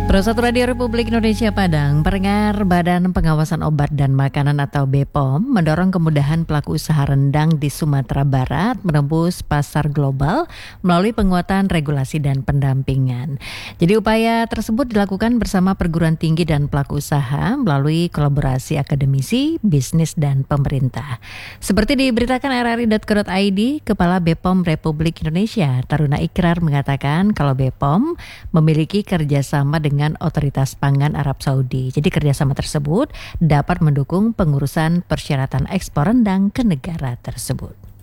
Persatuan Radio Republik Indonesia Padang, pendengar Badan Pengawasan Obat dan Makanan atau BPOM mendorong kemudahan pelaku usaha rendang di Sumatera Barat menembus pasar global melalui penguatan regulasi dan pendampingan. Jadi upaya tersebut dilakukan bersama perguruan tinggi dan pelaku usaha melalui kolaborasi akademisi, bisnis dan pemerintah. Seperti diberitakan rri.co.id, Kepala BPOM Republik Indonesia Taruna Ikrar mengatakan kalau BPOM memiliki kerjasama dengan Otoritas Pangan Arab Saudi. Jadi kerjasama tersebut dapat mendukung pengurusan persyaratan ekspor rendang ke negara tersebut.